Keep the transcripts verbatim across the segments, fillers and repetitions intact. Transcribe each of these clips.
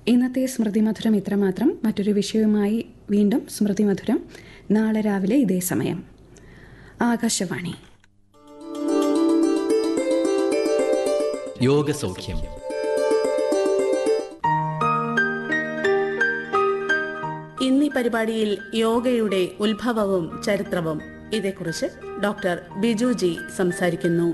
ഇന്നത്തെ സ്മൃതി മധുരം ഇത്രമാത്രം. മറ്റൊരു വിഷയവുമായി വീണ്ടും സ്മൃതി മധുരം നാളെ രാവിലെ ഇതേ സമയം. ആകാശവാണി. യോഗസൗഖ്യം. ഇന്നീ പരിപാടിയിൽ യോഗയുടെ ഉത്ഭവവും ചരിത്രവും ഇതേക്കുറിച്ച് ഡോക്ടർ ബിജുജി സംസാരിക്കുന്നു.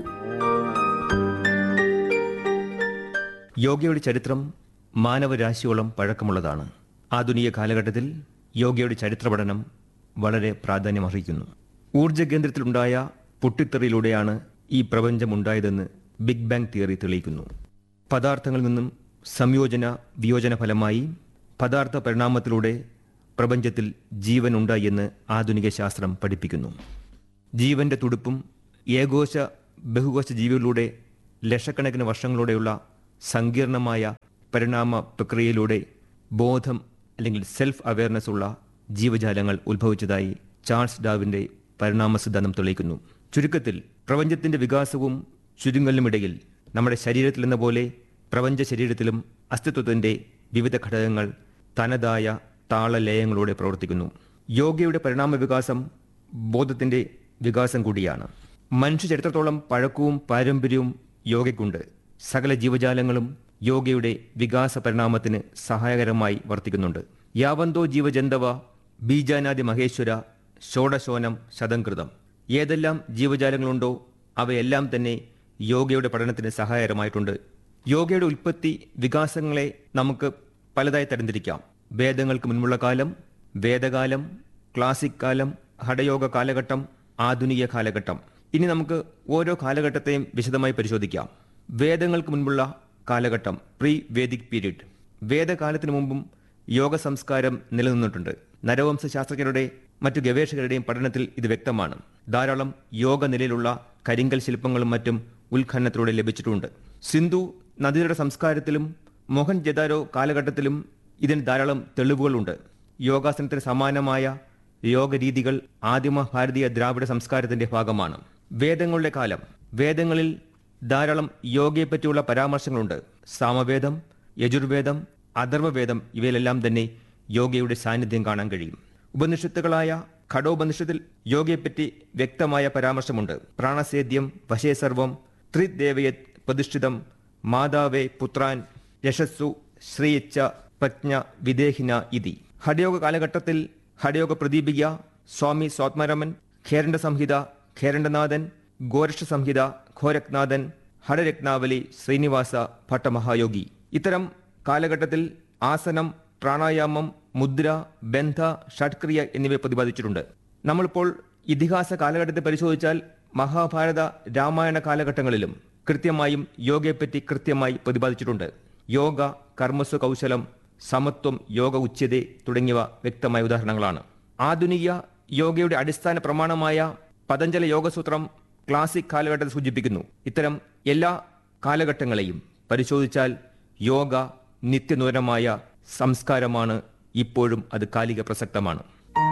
യോഗയുടെ ചരിത്രം മാനവരാശിയോളം പഴക്കമുള്ളതാണ്. ആധുനിക കാലഘട്ടത്തിൽ യോഗയുടെ ചരിത്ര പഠനം വളരെ പ്രാധാന്യമർഹിക്കുന്നു. ഊർജ്ജ കേന്ദ്രത്തിലുണ്ടായ പൊട്ടിത്തെറിയിലൂടെയാണ് ഈ പ്രപഞ്ചമുണ്ടായതെന്ന് ബിഗ് ബാങ് തിയറി തെളിയിക്കുന്നു. പദാർത്ഥങ്ങളിൽ നിന്നും സംയോജന വിയോജന ഫലമായി പദാർത്ഥ പരിണാമത്തിലൂടെ പ്രപഞ്ചത്തിൽ ജീവൻ ഉണ്ടായി എന്ന് ആധുനിക ശാസ്ത്രം പഠിപ്പിക്കുന്നു. ജീവന്റെ തുടുപ്പും ഏകോശ ബഹുകോശ ജീവികളിലൂടെ ലക്ഷക്കണക്കിന് വർഷങ്ങളോടെയുള്ള സങ്കീർണമായ പരിണാമ പ്രക്രിയയിലൂടെ ബോധം അല്ലെങ്കിൽ സെൽഫ് അവയർനെസ് ഉള്ള ജീവജാലങ്ങൾ ഉത്ഭവിച്ചതായി ചാൾസ് ഡാർവിന്റെ പരിണാമ സിദ്ധാന്തം തെളിയിക്കുന്നു. ചുരുക്കത്തിൽ പ്രപഞ്ചത്തിന്റെ വികാസവും ചുരുങ്ങലിനുമിടയിൽ നമ്മുടെ ശരീരത്തിൽ എന്ന പോലെ പ്രപഞ്ച ശരീരത്തിലും അസ്തിത്വത്തിന്റെ വിവിധ ഘടകങ്ങൾ തനതായ താളലയങ്ങളോടെ പ്രവർത്തിക്കുന്നു. യോഗയുടെ പരിണാമ വികാസം ബോധത്തിന്റെ വികാസം കൂടിയാണ്. മനുഷ്യ ചരിത്രത്തോളം പഴക്കവും പാരമ്പര്യവും യോഗയ്ക്കുണ്ട്. സകല ജീവജാലങ്ങളും യോഗയുടെ വികാസ പരിണാമത്തിന് സഹായകരമായി വർത്തിക്കുന്നുണ്ട്. യാവന്തോ ജീവജന്തവ ബീജാനാദി മഹേശ്വര ഷോഡശോനം ശതംകൃതം. ഏതെല്ലാം ജീവജാലങ്ങളുണ്ടോ അവയെല്ലാം തന്നെ യോഗയുടെ പഠനത്തിന് സഹായകരമായിട്ടുണ്ട്. യോഗയുടെ ഉൽപ്പത്തി വികാസങ്ങളെ നമുക്ക് പലതായി തരംതിരിക്കാം. വേദങ്ങൾക്ക് മുൻപുള്ള കാലം, വേദകാലം, ക്ലാസിക് കാലം, ഹഠയോഗ കാലഘട്ടം, ആധുനിക കാലഘട്ടം. ഇനി നമുക്ക് ഓരോ കാലഘട്ടത്തെയും വിശദമായി പരിശോധിക്കാം. വേദങ്ങൾക്ക് മുൻപുള്ള കാലഘട്ടം, പ്രീ വേദിക് പീരീഡ്. വേദകാലത്തിനു മുമ്പും യോഗ സംസ്കാരം നിലനിന്നിട്ടുണ്ട്. നരവംശ ശാസ്ത്രജ്ഞരുടെ മറ്റു ഗവേഷകരുടെയും പഠനത്തിൽ ഇത് വ്യക്തമാണ്. ധാരാളം യോഗ നിലയിലുള്ള കരിങ്കൽ ശില്പങ്ങളും മറ്റും ഉത്ഖനനത്തിലൂടെ ലഭിച്ചിട്ടുണ്ട്. സിന്ധു നദിയുടെ സംസ്കാരത്തിലും മൊഹൻജദാരോ കാലഘട്ടത്തിലും ഇതിന് ധാരാളം തെളിവുകളുണ്ട്. യോഗാസനത്തിന് സമാനമായ യോഗരീതികൾ ആദിമ ഭാരതീയ ദ്രാവിഡ സംസ്കാരത്തിന്റെ ഭാഗമാണ്. വേദങ്ങളുടെ കാലം. വേദങ്ങളിൽ ധാരാളം യോഗയെപ്പറ്റിയുള്ള പരാമർശങ്ങളുണ്ട്. സാമവേദം, യജുർവേദം, അഥർവവേദം ഇവയിലെല്ലാം തന്നെ യോഗയുടെ സാന്നിധ്യം കാണാൻ കഴിയും. ഉപനിഷത്തുകളായ ഖഡോപനിഷത്തിൽ യോഗയെപ്പറ്റി വ്യക്തമായ പരാമർശമുണ്ട്. പ്രാണസേദ്യം വശേ സർവം ത്രിദേവയത് പ്രതിഷ്ഠിതം മാതാവേ പുത്രാൻ യശസ്സു ശ്രീയച്ച പ്രജ്ഞ വിദേഹിന ഇതി. ഹഠയോഗ കാലഘട്ടത്തിൽ ഹഠയോഗ പ്രദീപിക, സ്വാമി സ്വാത്മരമൻ, ഖേരണ്ട സംഹിത, ഖേരണ്ടനാഥൻ, ഗോരക്ഷ സംഹിത, ഘോരക്നാഥൻ, ഹഠരത്നാവലി, ശ്രീനിവാസ ഭട്ടമഹായോഗി. ഇത്തരം കാലഘട്ടത്തിൽ ആസനം, പ്രാണായാമം, മുദ്ര, ബന്ധ, ഷഡ്ക്രിയ എന്നിവ പ്രതിപാദിച്ചിട്ടുണ്ട്. നമ്മളിപ്പോൾ ഇതിഹാസ കാലഘട്ടത്തെ പരിശോധിച്ചാൽ മഹാഭാരത രാമായണ കാലഘട്ടങ്ങളിലും കൃത്യമായും യോഗയെപ്പറ്റി കൃത്യമായി പ്രതിപാദിച്ചിട്ടുണ്ട്. യോഗ കർമ്മസ്വ കൗശലം, സമത്വം, യോഗ ഉച്യതേ തുടങ്ങിയവ വ്യക്തമായ ഉദാഹരണങ്ങളാണ്. ആധുനിക യോഗയുടെ അടിസ്ഥാന പ്രമാണമായ പതഞ്ജല യോഗസൂത്രം ക്ലാസിക് കാലഘട്ടത്തെ സൂചിപ്പിക്കുന്നു. ഇത്തരം എല്ലാ കാലഘട്ടങ്ങളെയും പരിശോധിച്ചാൽ യോഗ നിത്യനൂതനമായ സംസ്കാരമാണ്. ഇപ്പോഴും അത് കാലിക പ്രസക്തമാണ്.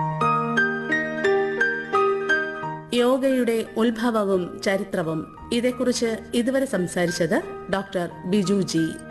യോഗയുടെ ഉത്ഭവവും ചരിത്രവും ഇതേക്കുറിച്ച് ഇതുവരെ സംസാരിച്ചത് ഡോക്ടർ ബിജുജി.